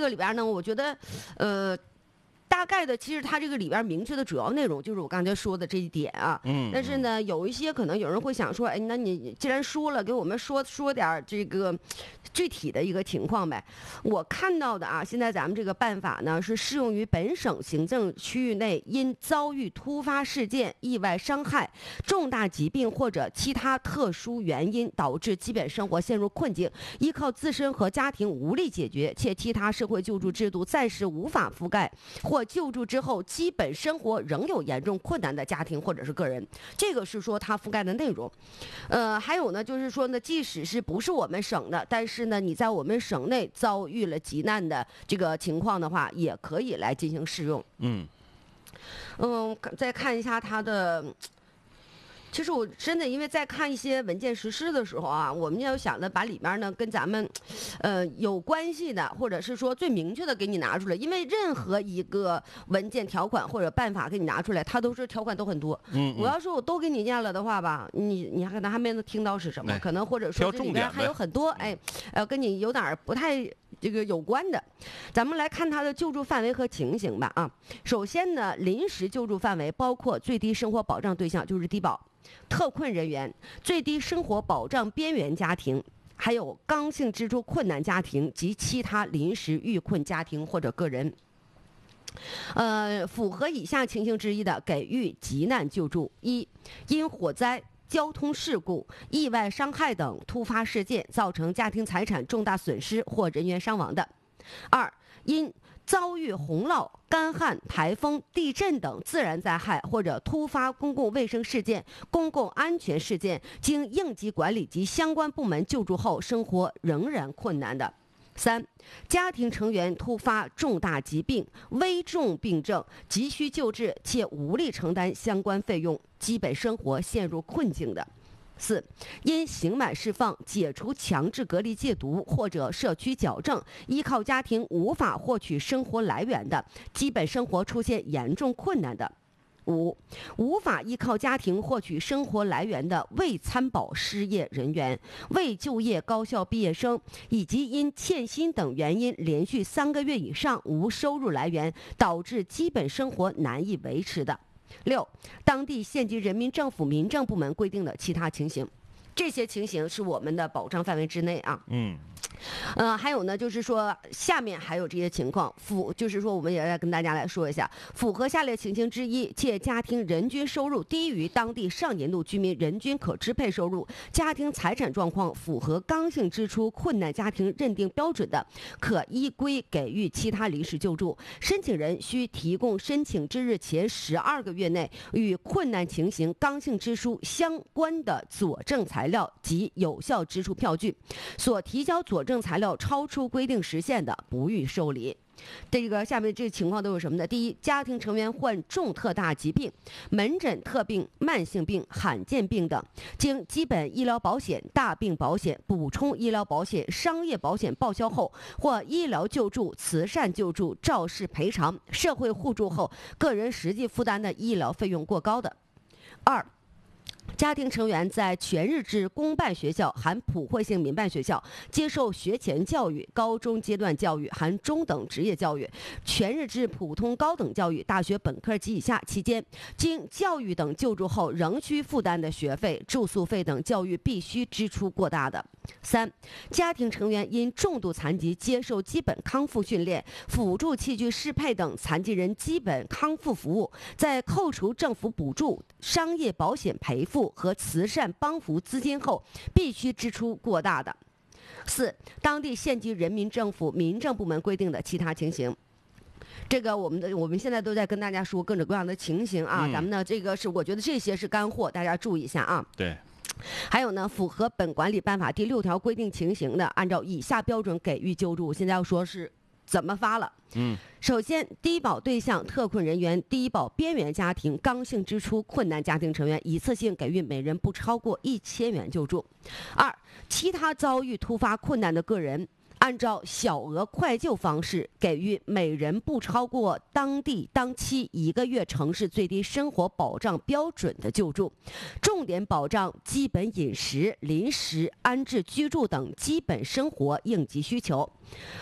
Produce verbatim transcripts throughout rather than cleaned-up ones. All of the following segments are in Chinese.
个里边呢，我觉得，呃。大概的，其实它这个里边明确的主要内容就是我刚才说的这一点啊。 嗯。 但是呢，有一些可能有人会想说，哎，那你既然说了，给我们说说点这个具体的一个情况呗。我看到的啊，现在咱们这个办法呢是适用于本省行政区域内因遭遇突发事件、意外伤害、重大疾病或者其他特殊原因导致基本生活陷入困境，依靠自身和家庭无力解决，且其他社会救助制度暂时无法覆盖或救助之后基本生活仍有严重困难的家庭或者是个人，这个是说它覆盖的内容。呃，还有呢，就是说呢，即使是不是我们省的，但是呢，你在我们省内遭遇了急难的这个情况的话，也可以来进行适用。 嗯嗯，再看一下它的。其实我真的，因为在看一些文件实施的时候啊，我们要想着把里面呢跟咱们，呃有关系的，或者是说最明确的给你拿出来。因为任何一个文件条款或者办法给你拿出来，它都是条款都很多。 嗯。 我要说我都给你念了的话吧，你你可能还没能听到是什么， 哎、 可能或者说这里面还有很多哎，呃跟你有点不太这个有关的。咱们来看它的救助范围和情形吧啊。首先呢，临时救助范围包括最低生活保障对象，就是低保。特困人员、最低生活保障边缘家庭，还有刚性支出困难家庭及其他临时遇困家庭或者个人。呃，符合以下情形之一的，给予急难救助：一、因火灾、交通事故、意外伤害等突发事件造成家庭财产重大损失或人员伤亡的；二、因遭遇洪涝、干旱、台风、地震等自然灾害或者突发公共卫生事件、公共安全事件，经应急管理及相关部门救助后，生活仍然困难的；三、家庭成员突发重大疾病、危重病症，急需救治且无力承担相关费用，基本生活陷入困境的；四、因刑满释放、解除强制隔离戒毒或者社区矫正，依靠家庭无法获取生活来源的，基本生活出现严重困难的；五、无法依靠家庭获取生活来源的未参保失业人员、未就业高校毕业生，以及因欠薪等原因连续三个月以上无收入来源，导致基本生活难以维持的。六、当地县级人民政府民政部门规定的其他情形，这些情形是我们的保障范围之内啊。 嗯。 呃，还有呢，就是说下面还有这些情况，符就是说我们也要跟大家来说一下，符合下列情形之一，且家庭人均收入低于当地上年度居民人均可支配收入，家庭财产状况符合刚性支出困难家庭认定标准的，可依规给予其他临时救助。申请人需提供申请之日前十二个月内与困难情形刚性支出相关的佐证材料及有效支出票据，所提交佐证材料超出规定时限的，不予受理。这个下面这个情况都有什么呢？第一，家庭成员患重特大疾病、门诊特病、慢性病、罕见病等，经基本医疗保险、大病保险、补充医疗保险、商业保险报销后，或医疗救助、慈善救助、肇事赔偿、社会互助后，个人实际负担的医疗费用过高的。二、家庭成员在全日制公办学校含普惠性民办学校接受学前教育、高中阶段教育含中等职业教育、全日制普通高等教育大学本科及以下期间，经教育等救助后仍需负担的学费、住宿费等教育必须支出过大的。三、家庭成员因重度残疾接受基本康复训练、辅助器具适配等残疾人基本康复服务，在扣除政府补助、商业保险赔付和慈善帮扶资金后，必须支出过大的。四、当地县级人民政府民政部门规定的其他情形。这个我们的我们现在都在跟大家说各种各样的情形啊， 嗯、 咱们呢这个是我觉得这些是干货，大家注意一下啊。 对。 还有呢，符合本管理办法第六条规定情形的，按照以下标准给予救助。现在要说是怎么发了。 嗯， 首先，低保对象、特困人员、低保边缘家庭、刚性支出困难家庭成员，一次性给予每人不超过一千元救助。二、其他遭遇突发困难的个人，按照小额快救方式给予每人不超过当地当期一个月城市最低生活保障标准的救助，重点保障基本饮食、临时安置居住等基本生活应急需求。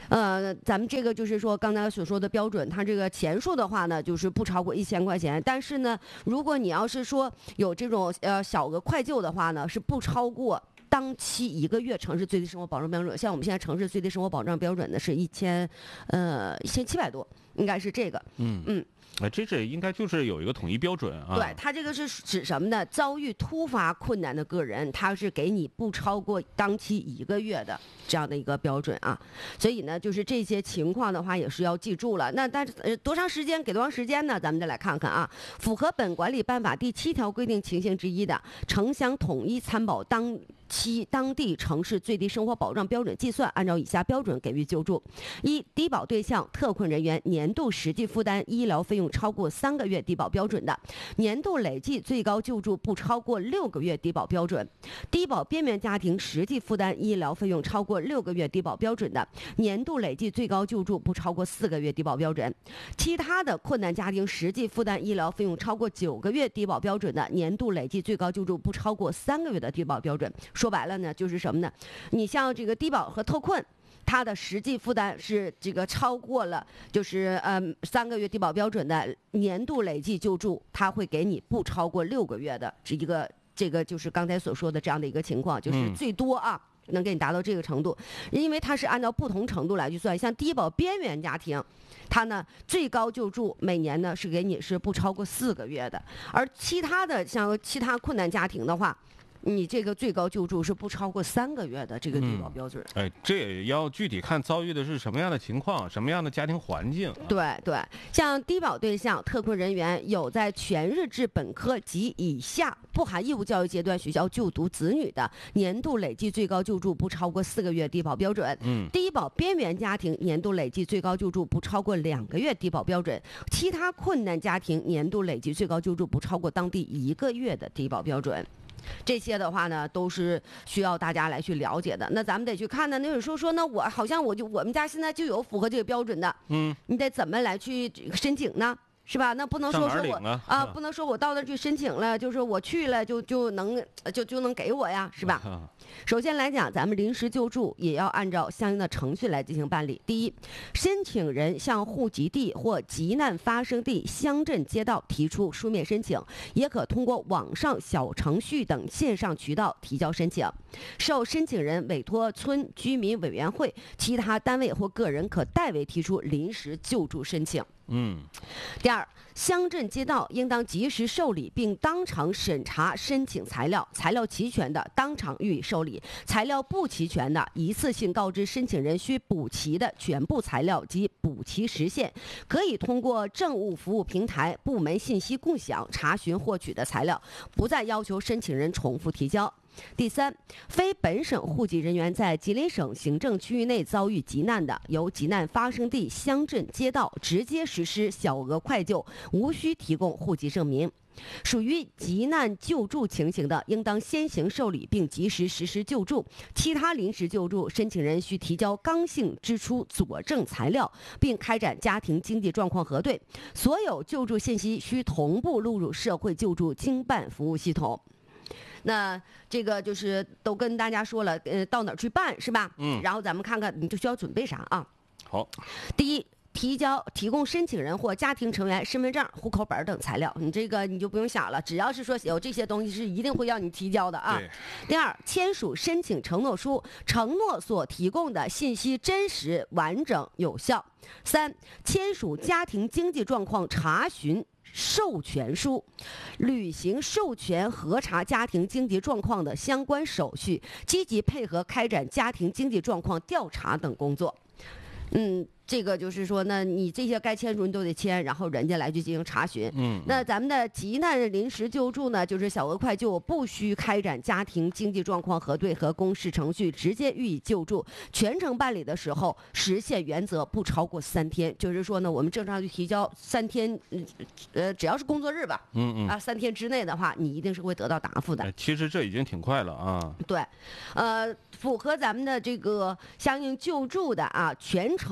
呃，咱们这个就是说刚才所说的标准，它这个钱数的话呢，就是不超过一千块钱。但是呢，如果你要是说有这种呃小额快救的话呢，是不超过当期一个月城市最低生活保障标准。像我们现在城市最低生活保障标准呢是一千，呃一千七百多，应该是这个。 嗯嗯。 哎，这这应该就是有一个统一标准啊。 对，它这个是指什么呢？遭遇突发困难的个人，它是给你不超过当期一个月的这样的一个标准啊。所以呢，就是这些情况的话，也是要记住了。那但是呃多长时间给多长时间呢？咱们再来看看啊。符合本管理办法第七条规定情形之一的，城乡统一参保当期当地城市最低生活保障标准计算，按照以下标准给予救助：一、低保对象特困人员年度实际负担医疗费用超过三个月低保标准的，年度累计最高救助不超过六个月低保标准；低保边缘家庭实际负担医疗费用超过六个月低保标准的，年度累计最高救助不超过四个月低保标准；其他的困难家庭实际负担医疗费用超过九个月低保标准的，年度累计最高救助不超过三个月的低保标准。说白了呢，就是什么呢？你像这个低保和特困，它的实际负担是这个超过了，就是呃三个月低保标准的，年度累计救助，它会给你不超过六个月的这一个这个就是刚才所说的这样的一个情况，就是最多啊。能给你达到这个程度，因为它是按照不同程度来去算。像低保边缘家庭，它呢最高救助每年呢是给你是不超过四个月的，而其他的像其他困难家庭的话，你这个最高救助是不超过三个月的这个低保标准。 嗯、哎，这也要具体看遭遇的是什么样的情况，什么样的家庭环境、啊。 对对，像低保对象特困人员有在全日制本科及以下不含义务教育阶段学校就读子女的，年度累计最高救助不超过四个月低保标准。 嗯， 低保边缘家庭年度累计最高救助不超过两个月低保标准，其他困难家庭年度累计最高救助不超过当地一个月的低保标准。这些的话呢，都是需要大家来去了解的。那咱们得去看呢。那有时候说，那我好像我就我们家现在就有符合这个标准的， 嗯， 你得怎么来去申请呢？是吧？那不能说说我啊， 啊，不能说我到那儿去申请了，就是我去了就就能就就能给我呀，是吧？ 啊、 首先来讲，咱们临时救助也要按照相应的程序来进行办理。第一，申请人向户籍地或急难发生地乡镇街道提出书面申请，也可通过网上小程序等线上渠道提交申请。受申请人委托村居民委员会、其他单位或个人可代为提出临时救助申请。 嗯， 第二，乡镇街道应当及时受理并当场审查申请材料，材料齐全的当场予以受理，材料不齐全的一次性告知申请人需补齐的全部材料及补齐时限，可以通过政务服务平台部门信息共享查询获取的材料，不再要求申请人重复提交。第三，非本省户籍人员在吉林省行政区域内遭遇急难的，由急难发生地乡镇街道直接实施小额快救，无需提供户籍证明。属于急难救助情形的，应当先行受理并及时实施救助。其他临时救助，申请人需提交刚性支出佐证材料，并开展家庭经济状况核对。所有救助信息需同步录入社会救助经办服务系统。那这个就是都跟大家说了，呃，到哪儿去办是吧？ 嗯。 然后咱们看看你就需要准备啥啊？ 好。 第一，提交提供申请人或家庭成员身份证、户口本等材料，你这个你就不用想了，只要是说有这些东西是一定会要你提交的啊。第二，签署申请承诺书，承诺所提供的信息真实、完整、有效。三，签署家庭经济状况查询授权书，履行授权核查家庭经济状况的相关手续，积极配合开展家庭经济状况调查等工作。嗯，这个就是说呢，你这些该签署你都得签，然后人家来去进行查询。 嗯， 那咱们的急难临时救助呢，就是小额快救，不需开展家庭经济状况核对和公示程序，直接予以救助。全程办理的时候，时限原则不超过三天。就是说呢，我们正常去提交三天，呃，只要是工作日吧， 嗯嗯， 啊，三天之内的话，你一定是会得到答复的。 哎，其实这已经挺快了啊。 对，呃，符合咱们的这个相应救助的啊，全程的办理。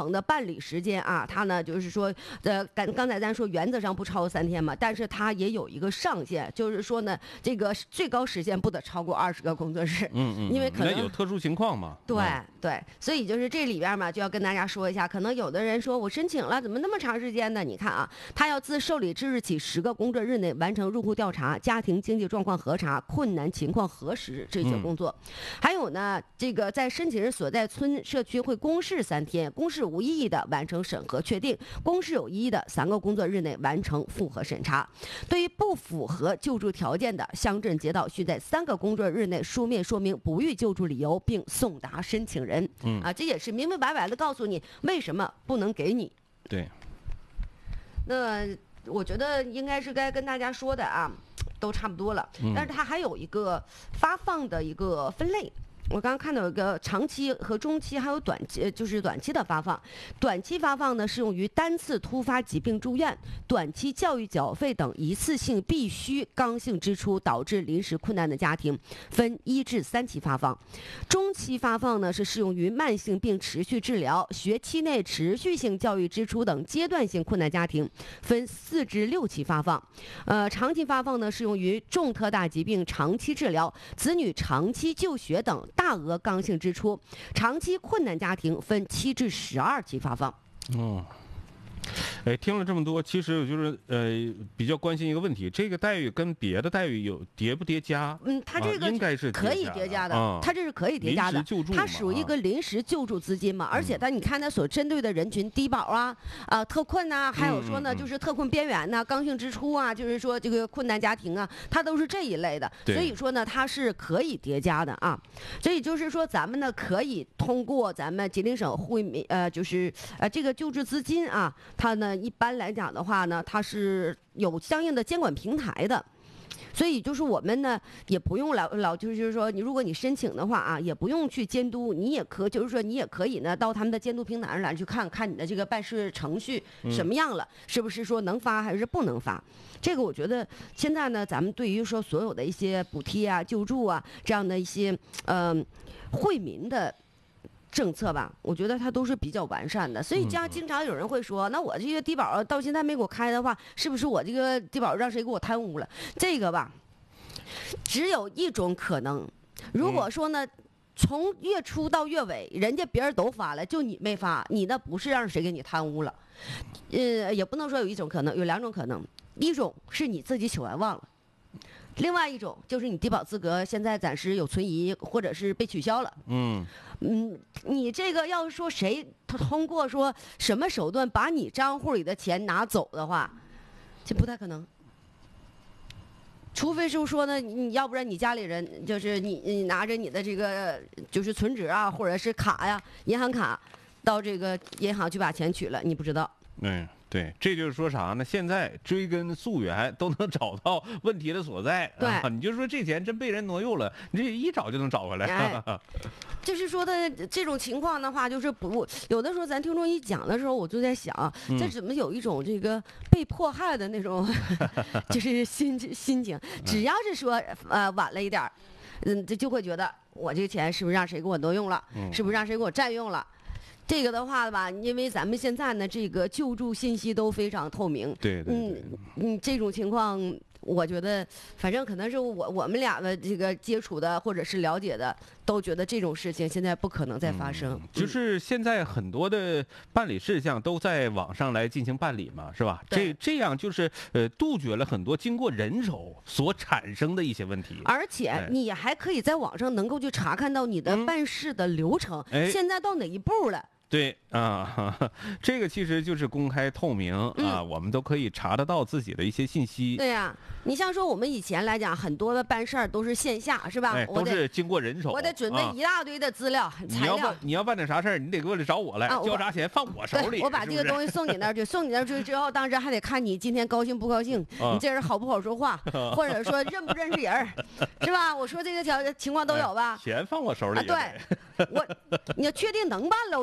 办理时间啊，它呢就是说，呃，刚刚才咱说原则上不超过三天嘛，但是它也有一个上限，就是说呢，这个最高时限不得超过二十个工作日。 嗯嗯， 因为可能有特殊情况嘛。 对、 嗯、 对，所以就是这里边嘛，就要跟大家说一下，可能有的人说我申请了，怎么那么长时间呢？你看啊，他要自受理之日起十个工作日内完成入户调查、家庭经济状况核查、困难情况核实这些工作，嗯、还有呢，这个在申请人所在村社区会公示三天，公示无异议的完成审核确定，公示有异议的三个工作日内完成复核审查。对于不符合救助条件的，乡镇街道需在三个工作日内书面说明不予救助理由，并送达申请人。 嗯啊，这也是明明白白的告诉你为什么不能给你。 对。 那我觉得应该是该跟大家说的啊，都差不多了。 嗯、 但是它还有一个发放的一个分类。我刚刚看到有个长期和中期，还有短期，就是短期的发放。短期发放呢，适用于单次突发疾病住院、短期教育缴费等一次性必须刚性支出导致临时困难的家庭，分一至三期发放。中期发放呢，是适用于慢性病持续治疗、学期内持续性教育支出等阶段性困难家庭，分四至六期发放。呃，长期发放呢，适用于重特大疾病长期治疗、子女长期就学等大额刚性支出，长期困难家庭分七至十二期发放。 哦，哎，听了这么多，其实我就是呃比较关心一个问题，这个待遇跟别的待遇有叠不叠加？ 嗯，它这个应该是可以叠加的， 啊、 它这是可以叠加的。它属于一个临时救助资金嘛，而且它你看它所针对的人群，低保啊、啊、呃、特困呐、啊，还有说呢、嗯、就是特困边缘呐、啊、刚性支出啊，就是说这个困难家庭啊，它都是这一类的。所以说呢，它是可以叠加的啊。所以就是说咱们呢可以通过咱们吉林省惠民呃就是呃这个救助资金啊，它呢一般来讲的话呢，它是有相应的监管平台的。所以就是我们呢，也不用老老就是说，你如果你申请的话啊，也不用去监督，你也可就是说你也可以呢，到他们的监督平台上来去看看你的这个办事程序什么样了，嗯、是不是说能发还是不能发？这个我觉得现在呢，咱们对于说所有的一些补贴啊、救助啊这样的一些嗯、呃、惠民的政策吧，我觉得它都是比较完善的，所以这样经常有人会说，那我这个低保到现在没给我开的话，是不是我这个低保让谁给我贪污了？这个吧，只有一种可能，如果说呢，从月初到月尾，人家别人都发了，就你没发，你那不是让谁给你贪污了？呃，也不能说有一种可能，有两种可能，一种是你自己写完忘了。另外一种就是你低保资格现在暂时有存疑，或者是被取消了。 嗯嗯，你这个要是说谁通过说什么手段把你账户里的钱拿走的话，这不太可能。除非是说呢，你要不然你家里人就是你你拿着你的这个就是存折啊，或者是卡呀、银行卡，到这个银行去把钱取了，你不知道。 嗯。对，这就是说啥呢？现在追根溯源都能找到问题的所在。 对， 啊、你就说这钱真被人挪用了，你这一找就能找回来。 哎、就是说的这种情况的话，就是不有的时候咱听众一讲的时候，我就在想， 嗯、 这怎么有一种这个被迫害的那种，就是心心情。只要是说呃晚了一点，嗯，这就会觉得我这个钱是不是让谁给我挪用了？ 嗯、 是不是让谁给我占用了？这个的话吧，因为咱们现在呢，这个救助信息都非常透明。 对对对。 嗯嗯，这种情况，我觉得，反正可能是我我们俩的这个接触的或者是了解的，都觉得这种事情现在不可能再发生。 嗯、就是现在很多的办理事项都在网上来进行办理嘛，是吧？这这样就是呃杜绝了很多经过人手所产生的一些问题。 而且你还可以在网上能够去查看到你的办事的流程， 嗯、 现在到哪一步了。 对啊，这个其实就是公开透明啊， 嗯、 我们都可以查得到自己的一些信息。 对呀、啊，你像说我们以前来讲，很多的办事儿都是线下，是吧？ 哎，都是经过人手。 我得准备一大堆的资料、啊、材料。 你要办你要办点啥事儿，你得过来找我来，啊、交啥钱放我手里。 我把这个东西送你那儿去，送你那儿去之后，当时还得看你今天高兴不高兴， 啊、 你这人好不好说话，或者说认不认识人，是吧？我说这个条情况都有吧？ 哎、钱放我手里、 啊。对，我你要确定能办了，我再放你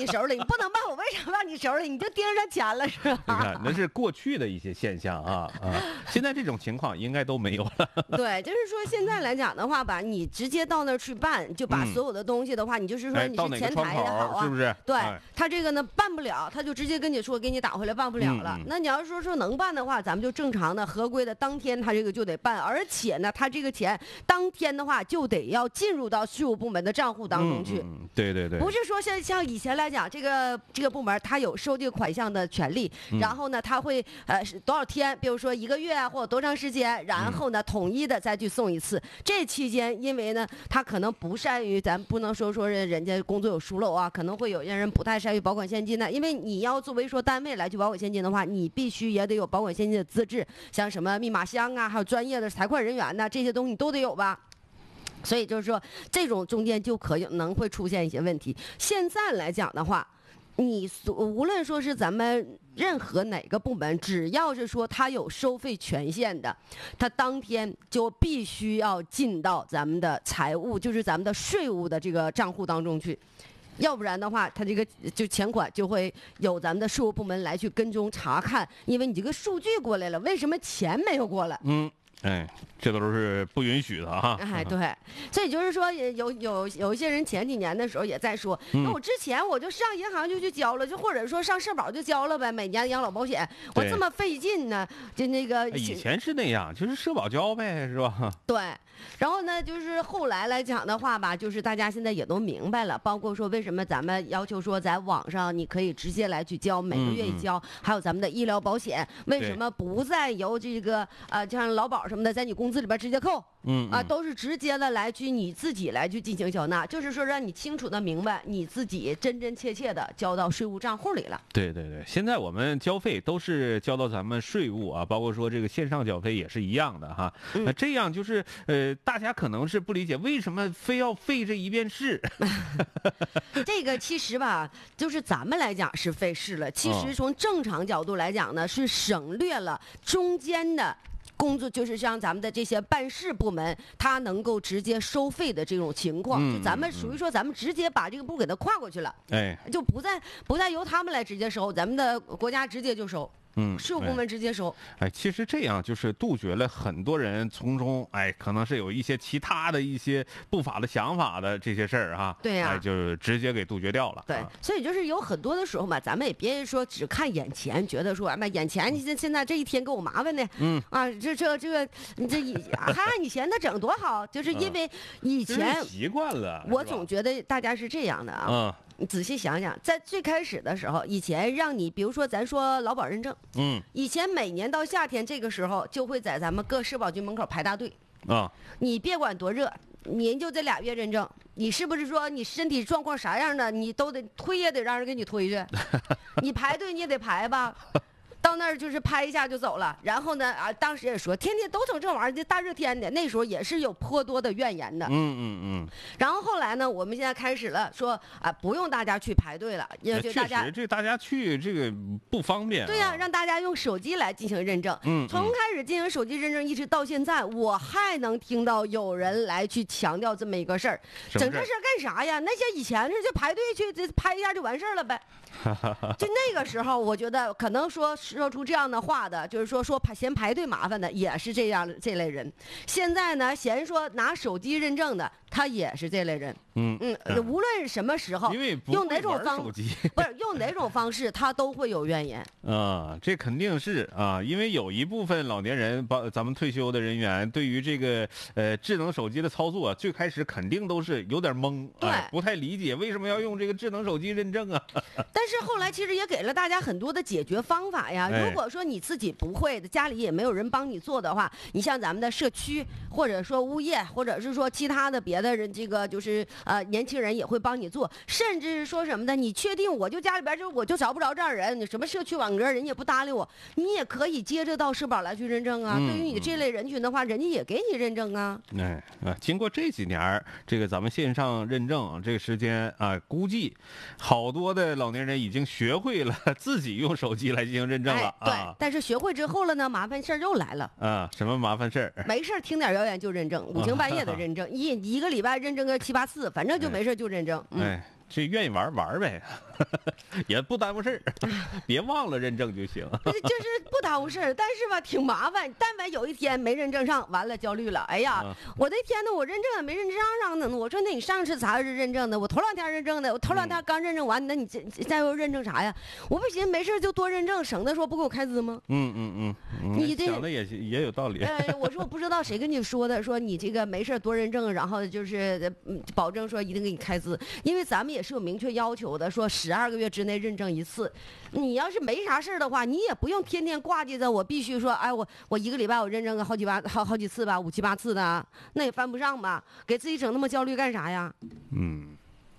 手里，你不能办，我为什么放你手里？你就盯上钱了是吧？ 你看，那是过去的一些现象啊啊，现在这种情况应该都没有了。 对，就是说现在来讲的话吧，你直接到那儿去办，就把所有的东西的话，你就是说哎， 你到哪个窗是前台也好啊， 口是不是？ 对哎他这个呢办不了，他就直接跟你说给你打回来办不了了。 嗯嗯那你要是说说能办的话，咱们就正常的合规的当天他这个就得办，而且呢，他这个钱当天的话就得要进入到税务部门的账户当中去。 嗯嗯对对对， 不是说像像以前来讲，这个这个部门他有收这个款项的权利， 嗯然后呢，他会呃是多少天，比如说一个月啊，或者多长时间，然后呢，统一的再去送一次。这期间，因为呢，他可能不善于，咱不能说说人家工作有疏漏啊，可能会有些人不太善于保管现金的，因为你要作为说单位来去保管现金的话，你必须也得有保管现金的资质，像什么密码箱啊，还有专业的财会人员呐、这些东西你都得有吧。所以就是说，这种中间就可能会出现一些问题。现在来讲的话，你所无论说是咱们任何哪个部门，只要是说他有收费权限的，他当天就必须要进到咱们的财务，就是咱们的税务的这个账户当中去。要不然的话，他这个就钱款就会有咱们的税务部门来去跟踪查看，因为你这个数据过来了，为什么钱没有过来？ 嗯。哎，这都是不允许的哈。 哎，对，所以就是说，也有有有一些人前几年的时候也在说， 嗯那我之前我就上银行就去交了，就或者说上社保就交了呗，每年养老保险，我这么费劲呢，就那个哎以前是那样，就是社保交呗，是吧？ 对。然后呢，就是后来来讲的话吧，就是大家现在也都明白了，包括说为什么咱们要求说在网上你可以直接来去交，每个月一交， 嗯嗯还有咱们的医疗保险，为什么不再由这个呃像劳保什么的在你工资里边直接扣？ 嗯啊，都是直接的来去你自己来去进行缴纳，就是说让你清楚的明白你自己真真切切的交到税务账户里了。 对对对，现在我们交费都是交到咱们税务啊，包括说这个线上缴费也是一样的哈。 嗯那这样就是呃，大家可能是不理解为什么非要费这一遍事。 这个其实吧，就是咱们来讲是费事了，其实从正常角度来讲呢，是省略了中间的。工作就是像咱们的这些办事部门，他能够直接收费的这种情况， 嗯就咱们属于说咱们直接把这个步给它跨过去了， 哎， 就不再不再由他们来直接收，咱们的国家直接就收。 嗯， 税务部门直接收。 哎，其实这样就是杜绝了很多人从中，哎，可能是有一些其他的一些不法的想法的这些事儿哈。 对呀哎，就直接给杜绝掉了。 对， 啊所以就是有很多的时候嘛，咱们也别说只看眼前，觉得说，哎妈，眼前你现现在这一天给我麻烦的， 嗯啊，这这这个，你这以还按以前的整多好，就是因为以前就是习惯了。 我是吧总觉得大家是这样的啊。 嗯你仔细想想，在最开始的时候，以前让你，比如说咱说劳保认证， 嗯以前每年到夏天这个时候，就会在咱们各社保局门口排大队。 啊， 你别管多热，您就这俩月认证，你是不是说你身体状况啥样的，你都得推也得让人给你推去，你排队你也得排吧。到那儿就是拍一下就走了，然后呢啊，当时也说天天都整这玩意儿，这大热天的，那时候也是有颇多的怨言的。 嗯嗯嗯， 然后后来呢，我们现在开始了，说啊不用大家去排队了，也就大家确实这大家去这个不方便、啊。 对呀、让大家用手机来进行认证。 嗯嗯从开始进行手机认证一直到现在，我还能听到有人来去强调这么一个事儿， 什么事儿整这事儿干啥呀？那些以前是就排队去这拍一下就完事儿了呗。就那个时候，我觉得可能说说出这样的话的，就是说说排嫌排队麻烦的，也是这样这类人。现在呢，嫌说拿手机认证的，他也是这类人。 嗯嗯，无论什么时候， 因为不用会玩哪种方手机不是用哪种方式，他都会有怨言。 啊，这肯定是啊，因为有一部分老年人，包咱们退休的人员，对于这个呃智能手机的操作，最开始肯定都是有点懵， 对哎，不太理解为什么要用这个智能手机认证啊。 但是后来其实也给了大家很多的解决方法呀。 哎如果说你自己不会的，家里也没有人帮你做的话，你像咱们的社区，或者说物业，或者是说其他的别的人，这个就是呃年轻人也会帮你做，甚至是说什么的，你确定我就家里边就我就找不着这样人，你什么社区网格人也不搭理我，你也可以接着到社保来去认证啊。 嗯对于你这类人群的话，人家也给你认证啊。 哎啊，经过这几年儿这个咱们线上认证这个时间啊，估计好多的老年人已经学会了自己用手机来进行认证了哎，对， 啊但是学会之后了呢，麻烦事儿又来了。 啊，什么麻烦事儿？ 没事儿听点谣言就认证，五更半夜的认证，一一个礼拜认证个七八次，反正就没事儿就认证。嗯， 哎， 这愿意玩玩呗，也不耽误事儿，别忘了认证就行。 就是不耽误事儿，但是吧挺麻烦。但凡有一天没认证上，完了焦虑了。哎呀， 啊、 我那天呢，我认证也没认证上呢。我说那你上次啥时候认证的？我头两天认证的，我头两天刚认证完，那你这再又认证啥呀？我不寻没事就多认证，省得说不给我开支吗？ 嗯嗯嗯，嗯你这讲的也也有道理。 呃，我说我不知道谁跟你说的，说你这个没事多认证，然后就是嗯保证说一定给你开支，因为咱们也是有明确要求的，说十二个月之内认证一次。你要是没啥事的话，你也不用天天挂记着我必须说，哎，我我一个礼拜我认证个好几八好好几次吧，五七八次的，那也犯不上吧？给自己整那么焦虑干啥呀？ 嗯。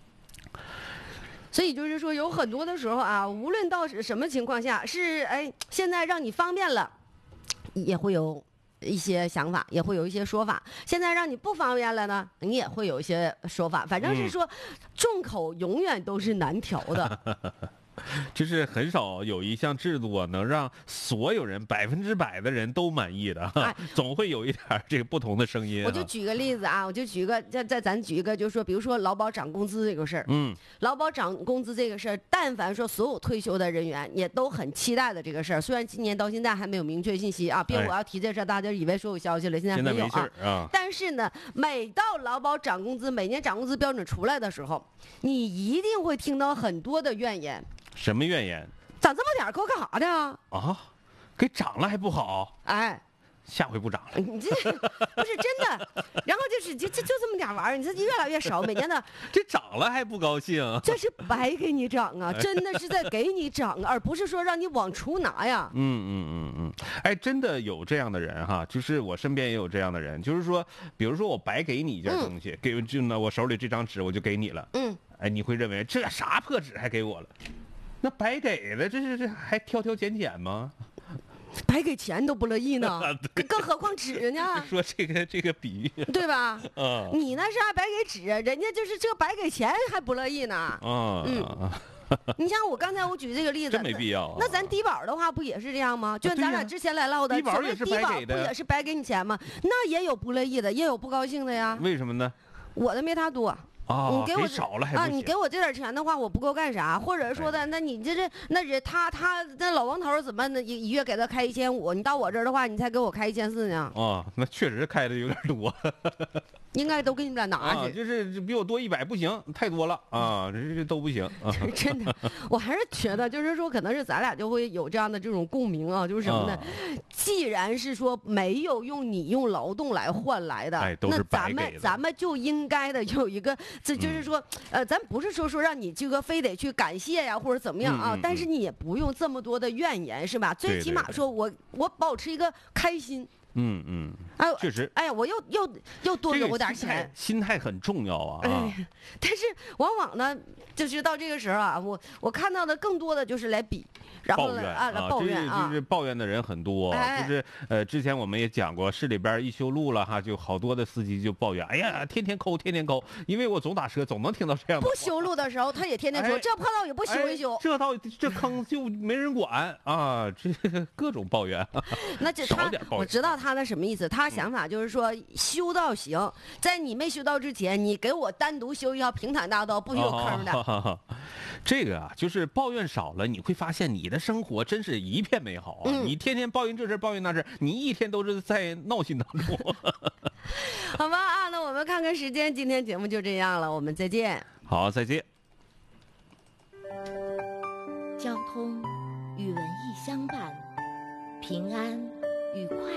所以就是说，有很多的时候啊，无论到什么情况下，是哎，现在让你方便了，也会有一些想法，也会有一些说法。现在让你不方便了呢，你也会有一些说法。反正是说，众口永远都是难调的。 就是很少有一项制度啊，能让所有人百分之百的人都满意的， 哎、 总会有一点这个不同的声音、啊。 我就举个例子啊，我就举个再再咱举一个，就是说，比如说劳保涨工资这个事儿， 嗯， 劳保涨工资这个事儿，但凡说所有退休的人员也都很期待的这个事儿。虽然今年到现在还没有明确信息啊，别我要提这事儿，大家以为说有消息了，现在没有啊。 啊但是呢，每到劳保涨工资，每年涨工资标准出来的时候，你一定会听到很多的怨言。 什么怨言？ 涨这么点儿给我干啥的啊？ 啊，给涨了还不好？ 哎， 下回不涨了。 你这不是真的？然后就是就就就这么点玩意儿，你这越来越少，每年的这涨了还不高兴？ 这是白给你涨啊，真的是在给你涨，而不是说让你往出拿呀。 嗯嗯嗯嗯，哎，真的有这样的人哈，就是我身边也有这样的人，就是说，比如说我白给你一件东西，嗯、给就呢我手里这张纸我就给你了，嗯，哎，你会认为这啥破纸还给我了？那白给了，这是这还挑挑拣拣吗？ 白给钱都不乐意呢，更何况纸呢？ 说这个这个比喻， 对吧？ 嗯， 你那是还白给纸，人家就是这白给钱还不乐意呢。 嗯嗯，你像我刚才我举这个例子， 真没必要、啊。 那咱低保的话不也是这样吗？就咱俩之前来唠的， 低保也是白给的， 不也是白给你钱吗？那也有不乐意的，也有不高兴的呀。 为什么呢？ 我的没他多。 哦、 你给我少了还啊！你给我这点钱的话，我不够干啥？或者说的，那你这这那人他他那老王头怎么一一月给他开一千五？你到我这儿的话，你才给我开一千四呢？ 哦，那确实开的有点多。 应该都给你们俩拿去、 啊，就是比我多一百不行，太多了啊，这这都不行。啊、 真的，我还是觉得，就是说，可能是咱俩就会有这样的这种共鸣啊，就是什么呢？啊、既然是说没有用你用劳动来换来的， 哎、都是白给的， 那咱们咱们就应该的有一个，这就是说，嗯、呃，咱不是说说让你这个非得去感谢呀，或者怎么样啊，嗯嗯嗯但是你也不用这么多的怨言，是吧？最起码说我我保持一个开心。 嗯嗯， 哎， 确实， 哎呀，我又又又多给我点钱、 这个心，心态很重要啊。 哎，但是往往呢，就是到这个时候啊，我我看到的更多的就是来比，然后呢啊来抱怨啊，就是抱怨的人很多。哎、就是呃，之前我们也讲过，市里边一修路了哈，就好多的司机就抱怨，哎呀，天天抠，天天抠，因为我总打车，总能听到这样的。 不修路的时候，他也天天说、哎、这破道也不修一修， 哎、这道这坑就没人管啊，这各种抱怨。 那这他我知道他的什么意思，他想法就是说、嗯、修道行，在你没修道之前，你给我单独修一条平坦大道，不许有坑的。 哦、这个啊，就是抱怨少了，你会发现你的生活真是一片美好啊！嗯、你天天抱怨这事抱怨那事，你一天都是在闹心当中。 好吧啊，那我们看看时间，今天节目就这样了，我们再见。 好，再见。 交通与文艺相伴，平安与快